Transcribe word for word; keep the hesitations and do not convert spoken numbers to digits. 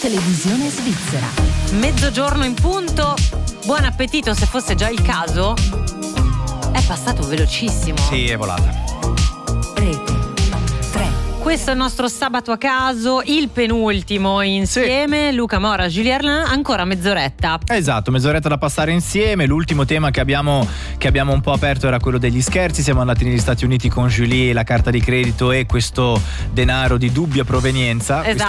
Televisione svizzera. Mezzogiorno in punto. Buon appetito, se fosse già il caso. È passato velocissimo. Sì, è volata. Rete tre. Questo è il nostro sabato a caso, il penultimo insieme. Sì. Luca Mora, Julie Erlin, ancora mezz'oretta. Esatto, mezz'oretta da passare insieme. L'ultimo tema che abbiamo, che abbiamo un po' aperto era quello degli scherzi. Siamo andati negli Stati Uniti con Julie, la carta di credito e questo denaro di dubbia provenienza. Esatto,